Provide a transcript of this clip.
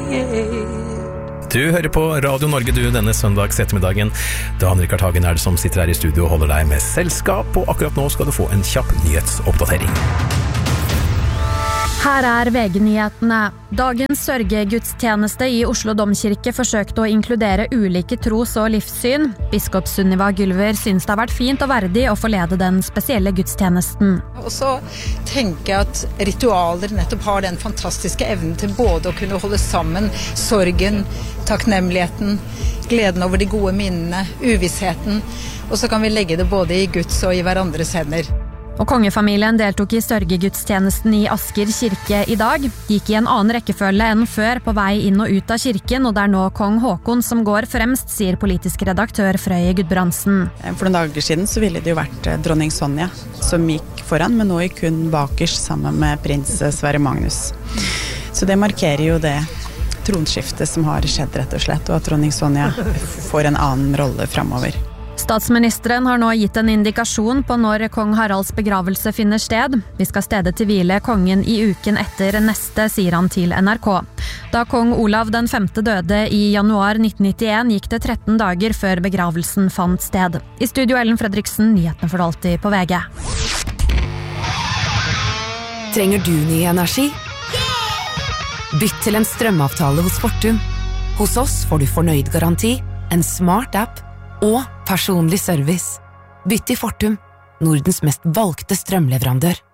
Du hører på Radio Norge du denne søndags ettermiddagen. Dan Rikard Hagen det som sitter her i studio og holder deg med selskap, og akkurat nå skal du få en kjapp nyhetsoppdatering. Her VG-nyhetene. Dagens sørgegudstjeneste i Oslo Domkirke forsøkte å inkludere ulike tros- og livssyn. Biskop Sunniva Gylver synes det har vært fint og verdig å få lede den spesielle gudstjenesten. Og så tenker jeg at ritualer nettopp har den fantastiske evnen til både å kunne holde sammen sorgen, takknemligheten, gleden over de gode minnene, uvissheten, og så kan vi legge det både i Guds og i hverandres hender. Og kongefamilien deltok i sørgegudstjenesten i Asker kirke i dag. Gikk i en annen rekkefølge enn før på vei inn og ut av kirken, og det er nå kong Håkon som går fremst, sier politisk redaktør Frøye Gudbrandsen. For noen dager siden så ville det jo vært dronning Sonja som gikk foran, men nå gikk hun bakerst sammen med prins Sverre Magnus. Så det markerer jo det tronskiftet som har skjedd rett og slett, og at dronning Sonja får en annen rolle fremover. Statsministeren har nå gitt en indikasjon på når kong Haralds begravelse finner sted. Vi skal stedet til hvile kongen i uken etter neste, sier han til NRK. Da kong Olav den 5. døde i januar 1991, gikk det 13 dager før begravelsen fant sted. I studio Ellen Fredriksen, nyhetene for alltid på VG. Trenger du ny energi? Bytt til en strømavtale hos Fortum. Hos oss får du fornøyd garanti, en smart app og personlig service. Bytt til Fortum, Nordens mest valgte strømleverandør.